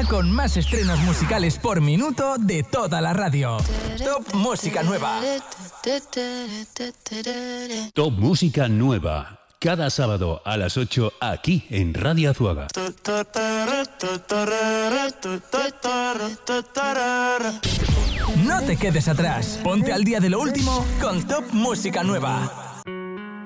semana con más estrenos musicales por minuto de toda la radio. Top Música Nueva. Top Música Nueva. Cada sábado a las 8 aquí en Radio Azuaga. No te quedes atrás. Ponte al día de lo último con Top Música Nueva.